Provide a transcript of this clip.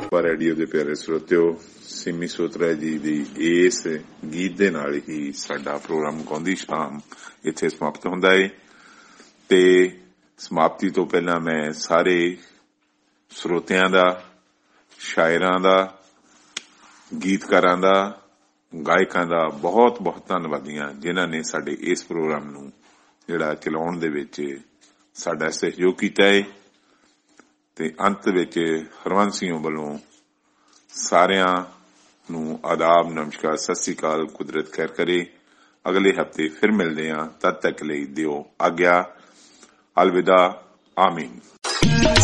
ਪਰ ਰੇਡੀਓ ਦੇ ਪਿਆਰੇ ਸਰੋਤਿਓ, ਸਿੰਮੀ ਸੋਤਰਾ ਜੀ ਦੀ ਇਸ ਗੀਤ ਦੇ ਨਾਲ ਹੀ ਸਾਡਾ ਪ੍ਰੋਗਰਾਮ ਗਾਉਂਦੀ ਸ਼ਾਮ ਇੱਥੇ ਸਮਾਪਤ ਹੁੰਦਾ ਹੈ। ਤੇ ਸਮਾਪਤੀ ਤੋਂ ਪਹਿਲਾਂ ਮੈਂ ਸਾਰੇ ਸਰੋਤਿਆਂ ਦਾ, ਸ਼ਾਇਰਾਂ ਦਾ, ਗੀਤਕਾਰਾਂ ਦਾ, ਗਾਇਕਾਂ ਦਾ ਬਹੁਤ ਬਹੁਤ ਧੰਨਵਾਦੀ ਹਾਂ, ਜਿਨ੍ਹਾਂ ਨੇ ਸਾਡੇ ਇਸ ਪ੍ਰੋਗਰਾਮ ਨੂੰ ਜਿਹੜਾ ਚਲਾਉਣ ਦੇ ਵਿੱਚ ਸਾਡਾ ਸਹਿਯੋਗ ਕੀਤਾ ਹੈ। ਤੇ ਅੰਤ ਵਿੱਚ ਹਰਵੰਸ ਸਿੰਘ ਵੱਲੋਂ ਸਾਰਿਆਂ ਨੂੰ ਆਦਾਬ, ਨਮਸਕਾਰ, ਸਤਿ ਸ੍ਰੀ ਅਕਾਲ, ਕੁਦਰਤ ਖੈਰ ਕਰੇ। ਅਗਲੇ ਹਫ਼ਤੇ ਫਿਰ ਮਿਲਦੇ ਹਾਂ, ਤਦ ਤੱਕ ਲਈ ਦਿਓ ਆਗਿਆ। ਅਲਵਿਦਾ, ਆਮੀਨ।